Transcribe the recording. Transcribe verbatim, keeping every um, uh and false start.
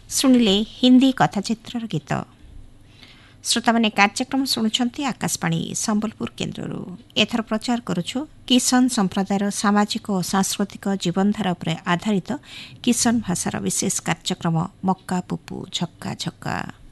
ଶୁଣିଲେ ହିନ୍ଦୀ କଥାଚିତ୍ରର ଗୀତ। ଶ୍ରୋତାମାନେ କାର୍ଯ୍ୟକ୍ରମ ଶୁଣୁଛନ୍ତି ଆକାଶବାଣୀ ସମ୍ବଲପୁର କେନ୍ଦ୍ରରୁ। ଏଥର ପ୍ରଚାର କରୁଛୁ କିଶନ ସମ୍ପ୍ରଦାୟର ସାମାଜିକ ଓ ସାଂସ୍କୃତିକ ଜୀବନଧାରା ଉପରେ ଆଧାରିତ କିଶନ ଭାଷାର ବିଶେଷ କାର୍ଯ୍ୟକ୍ରମ ମକ୍କା ପୁପୁ ଝକ୍କା ଝକ୍କା।